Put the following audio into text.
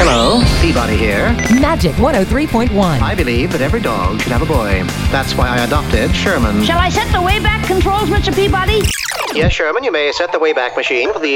Hello, Peabody here. Magic 103.1. I believe that every dog should have a boy. That's why I adopted Sherman. Shall I set the Wayback Controls, Mr. Peabody? Yes, Sherman, you may set the Wayback Machine for the